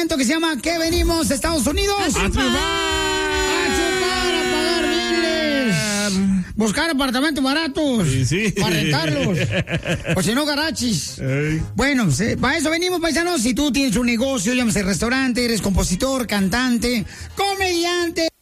segmento que se llama ¿Qué venimos, Estados Unidos? ¡A chupar! A pagar biles. Buscar apartamentos baratos. Sí. Para rentarlos. O si no, garachis. Bueno, para eso venimos, paisanos. Si tú tienes un negocio, llámese restaurante, eres compositor, cantante, comediante,